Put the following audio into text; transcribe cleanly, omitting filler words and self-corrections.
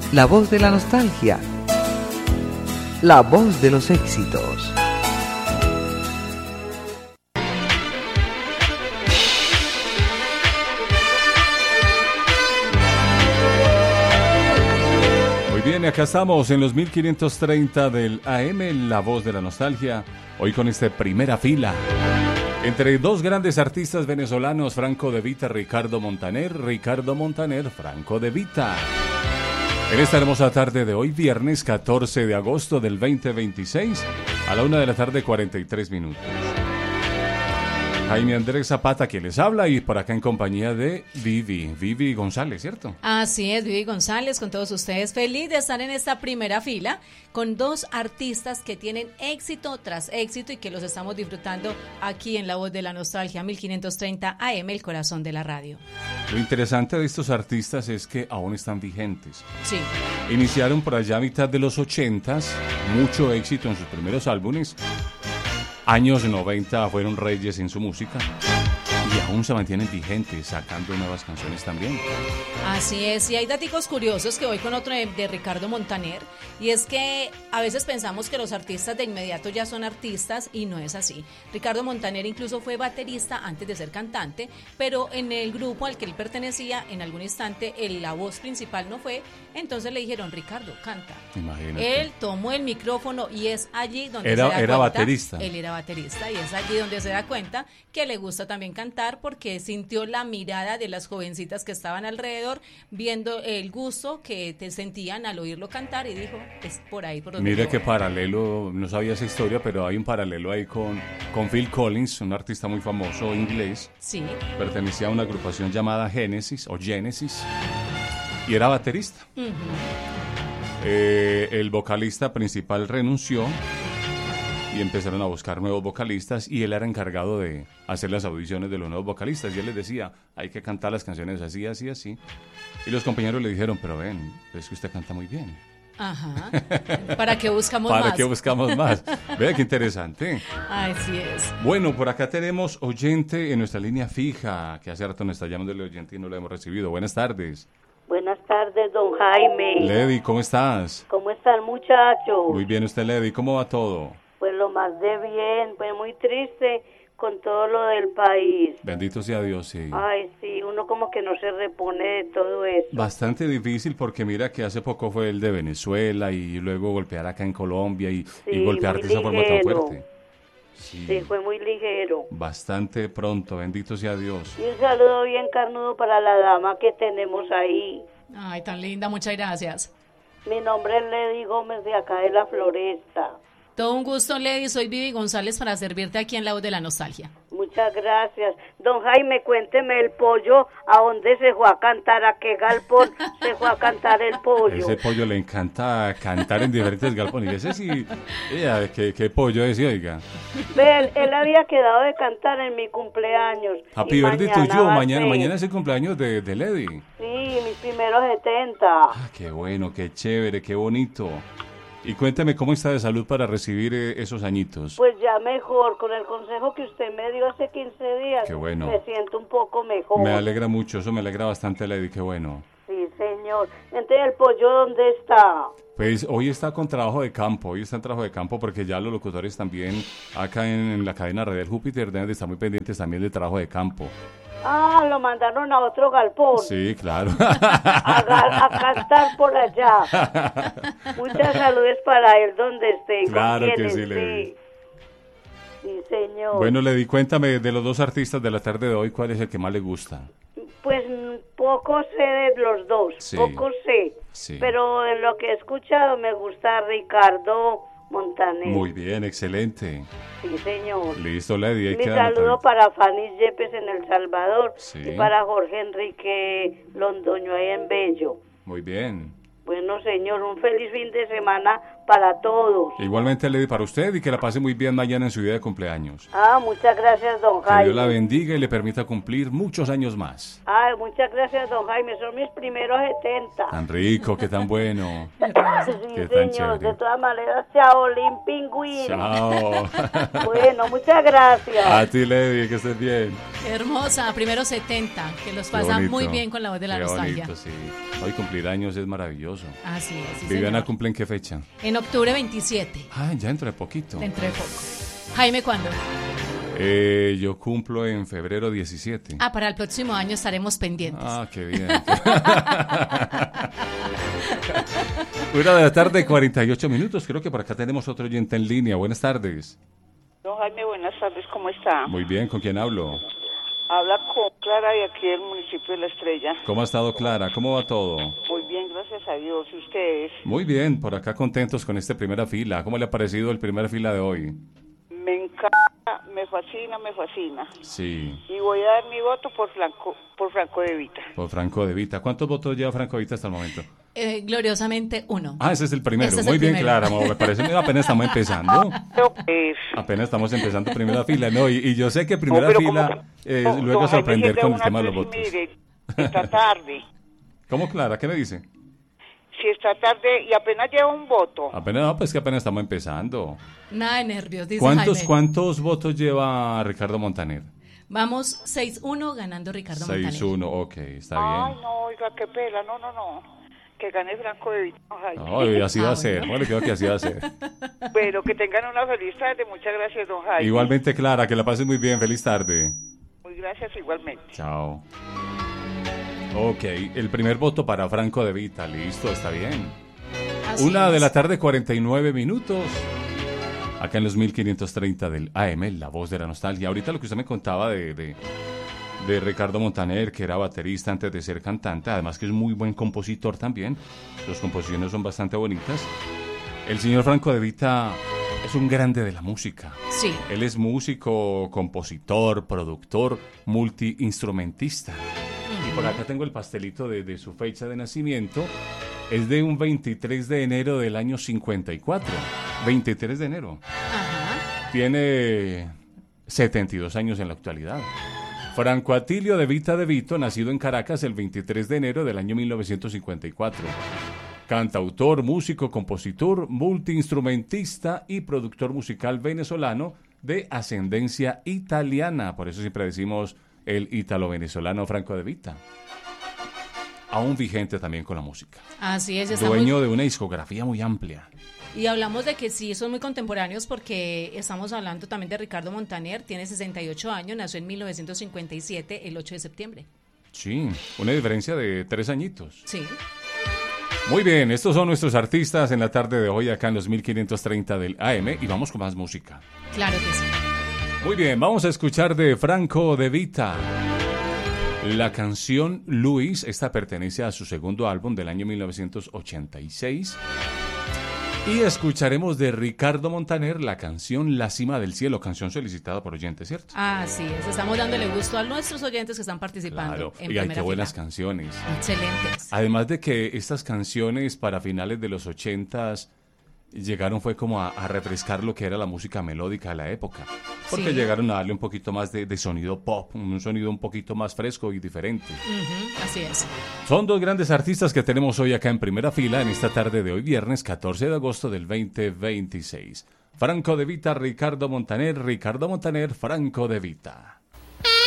La voz de la nostalgia. La voz de los éxitos. Muy bien, acá estamos en los 1530 del AM, La voz de la nostalgia. Hoy con esta primera fila. Entre dos grandes artistas venezolanos, Franco De Vita, Ricardo Montaner, Franco De Vita. En esta hermosa tarde de hoy, viernes 14 de agosto del 2026, a la 1:43 p.m. Jaime Andrés Zapata, quien les habla, y por acá en compañía de Vivi González, ¿cierto? Así es, Vivi González, con todos ustedes. Feliz de estar en esta primera fila con dos artistas que tienen éxito tras éxito y que los estamos disfrutando aquí en La Voz de la Nostalgia, 1530 AM, el corazón de la radio. Lo interesante de estos artistas es que aún están vigentes. Sí. Iniciaron por allá a mitad de los 80s, mucho éxito en sus primeros álbumes. Años 90 fueron reyes en su música y aún se mantienen vigentes, sacando nuevas canciones también. Así es, y hay datos curiosos que voy con otro de Ricardo Montaner, y es que a veces pensamos que los artistas de inmediato ya son artistas y no es así. Ricardo Montaner incluso fue baterista antes de ser cantante, pero en el grupo al que él pertenecía, en algún instante la voz principal no fue, entonces le dijeron, Ricardo, canta. Imagínate. Él tomó el micrófono y es allí donde se da cuenta. Era baterista. Él era baterista y es allí donde se da cuenta que le gusta también cantar, porque sintió la mirada de las jovencitas que estaban alrededor, viendo el gusto que te sentían al oírlo cantar, y dijo, es por ahí por donde. Mira qué paralelo, no sabía esa historia, pero hay un paralelo ahí con Phil Collins, un artista muy famoso inglés. Sí. Pertenecía a una agrupación llamada Genesis, y era baterista. El vocalista principal renunció y empezaron a buscar nuevos vocalistas, y él era encargado de hacer las audiciones de los nuevos vocalistas, y él les decía, hay que cantar las canciones así, así, así, y los compañeros le dijeron, pero ven, es que usted canta muy bien. Ajá. ¿Para qué buscamos más? ¿Para qué buscamos más? Vea qué interesante. Así es. Bueno, por acá tenemos oyente en nuestra línea fija, que hace rato nos está llamando el oyente y no lo hemos recibido. Buenas tardes. Buenas tardes, don Jaime. Lady, ¿cómo estás? ¿Cómo está el muchacho? Muy bien, usted, Lady, ¿cómo va todo? Pues lo más de bien, pues muy triste con todo lo del país. Bendito sea Dios, sí. Ay, sí, uno como que no se repone de todo eso. Bastante difícil, porque mira que hace poco fue el de Venezuela y luego golpear acá en Colombia y golpear de esa forma tan fuerte. Sí, fue muy ligero. Bastante pronto, bendito sea Dios. Y un saludo bien carnudo para la dama que tenemos ahí. Ay, tan linda, muchas gracias. Mi nombre es Lady Gómez, de acá de La Floresta. Todo un gusto, Lady. Soy Vivi González, para servirte aquí en La Voz de la Nostalgia. Muchas gracias. Don Jaime, cuénteme el pollo, ¿a dónde se fue a cantar? ¿A qué galpón se fue a cantar el pollo? Ese pollo le encanta cantar en diferentes galpones. Y ese sí, ¿qué pollo es, oiga? Ve, él había quedado de cantar en mi cumpleaños. Happy birthday to you. Mañana es el cumpleaños de Lady. Sí, mis primeros 70. Ah, qué bueno, qué chévere, qué bonito. Y cuénteme, ¿cómo está de salud para recibir esos añitos? Pues ya mejor, con el consejo que usted me dio hace 15 días. Qué bueno. Me siento un poco mejor. Me alegra mucho, eso me alegra bastante, Lady, qué bueno. Sí, señor. Entonces, ¿el pollo dónde está? Pues hoy está con trabajo de campo, porque ya los locutores también acá en la cadena Radial Júpiter deben de estar muy pendientes también del trabajo de campo. Ah, lo mandaron a otro galpón. Sí, claro. A cantar por allá. Muchas saludos para él donde esté. Claro que sí, Lady. Sí, señor. Bueno, Lady, cuéntame de los dos artistas de la tarde de hoy, ¿cuál es el que más le gusta? Pues poco sé de los dos, sí, poco sé. Sí. Pero en lo que he escuchado me gusta Ricardo Montaner. Muy bien, excelente. Sí, señor. Listo, Lady. Mi saludo para Fanny Yepes en El Salvador, sí, y para Jorge Enrique Londoño ahí en Bello. Muy bien. Bueno, señor, un feliz fin de semana para todos. Igualmente, Lady, para usted y que la pase muy bien mañana en su día de cumpleaños. Muchas gracias, don Que Jaime. Dios la bendiga y le permita cumplir muchos años más. Muchas gracias, don Jaime. Son mis primeros 70. Tan rico, que tan bueno. Sí, Qué tan señor. chévere. De todas maneras, chao, Lin Pingüino. Chao. Bueno, muchas gracias. A ti, Lady, que estés bien. Hermosa, primero 70, que los Qué pasa bonito. muy bien con la voz de la Qué nostalgia. bonito, sí. Hoy cumplir años es maravilloso. Así es, sí, Viviana, señor. ¿cumple en qué fecha? En octubre 27, Ya dentro de poquito. dentro de poco. Jaime, ¿cuándo? Yo cumplo en febrero 17. Para el próximo año estaremos pendientes. Qué bien. 1:48 PM. Creo que por acá tenemos otro oyente en línea. Buenas tardes. Don Jaime, buenas tardes, ¿cómo está? Muy bien, ¿con quién hablo? Habla con Clara de aquí del municipio de La Estrella. ¿Cómo ha estado Clara? ¿Cómo va todo? Muy bien, gracias a Dios. ¿Y ustedes? Muy bien, por acá contentos con esta primera fila. ¿Cómo le ha parecido el primera fila de hoy? Me encanta, me fascina, me fascina. Sí, Y voy a dar mi voto por Franco De Vita. por Franco De Vita. ¿Cuántos votos lleva Franco De Vita hasta el momento? Gloriosamente 1. Ese es el primero. Ese es Muy el bien, primero. Clara. Me parece que apenas estamos empezando. Pero, pues, Apenas estamos empezando primera fila, ¿no? Y yo sé que primera pero fila como- luego don Jaime sorprender siempre con el una tema de los vez y votos. mire, está tarde. ¿Cómo, Clara? ¿Qué me dice? Si está tarde y apenas lleva un voto. Apenas, no, pues que apenas estamos empezando. Nada de nervios, dice Jaime. ¿Cuántos votos lleva Ricardo Montaner? Vamos 6-1 ganando Ricardo Montaner. 6-1, ok, está Ay, bien. no, oiga, qué pela, no. Que gane Franco De Vita, don Jaime. No, y así va a ser, bueno. bueno, creo que así va a ser. Pero que tengan una feliz tarde. Muchas gracias, don Jaime. Igualmente, Clara, que la pases muy bien, feliz tarde. Muy gracias igualmente. Chao. Ok, el primer voto para Franco De Vita, listo, está bien. Así 1:49 PM. Acá en los 1530 del AM, La Voz de la Nostalgia. Ahorita lo que usted me contaba de Ricardo Montaner, que era baterista antes de ser cantante, además que es muy buen compositor también. Sus composiciones son bastante bonitas. El señor Franco De Vita es un grande de la música. Sí. Él es músico, compositor, productor, multiinstrumentista. Y por acá tengo el pastelito de su fecha de nacimiento. Es de un 23 de enero del año 54. 23 de enero. Ajá. Tiene 72 años en la actualidad. Franco Atilio De Vita De Vito, nacido en Caracas el 23 de enero del año 1954. Cantautor, músico, compositor, multiinstrumentista y productor musical venezolano de ascendencia italiana. Por eso siempre decimos el ítalo-venezolano Franco De Vita. Aún vigente también con la música. Así es. Está Dueño de una discografía muy amplia. Y hablamos de que sí, son muy contemporáneos porque estamos hablando también de Ricardo Montaner, tiene 68 años, nació en 1957, el 8 de septiembre. Sí, una diferencia de 3 añitos. Sí. Muy bien, estos son nuestros artistas en la tarde de hoy acá en los 1530 del AM y vamos con más música. Claro que sí. Muy bien, vamos a escuchar de Franco De Vita la canción Luis. Esta pertenece a su segundo álbum del año 1986. Y escucharemos de Ricardo Montaner la canción La Cima del Cielo, canción solicitada por oyentes, ¿cierto? Así es, estamos dándole gusto a nuestros oyentes que están participando. Claro, en y hay primera qué buenas fila. canciones. Excelentes. Además de que estas canciones para finales de los 80s llegaron fue como a refrescar lo que era la música melódica de la época. Porque Sí. llegaron a darle un poquito más de sonido pop, un sonido un poquito más fresco y diferente. Ujú, así es. Son dos grandes artistas que tenemos hoy acá en primera fila en esta tarde de hoy, viernes 14 de agosto del 2026. Franco De Vita, Ricardo Montaner, Franco De Vita.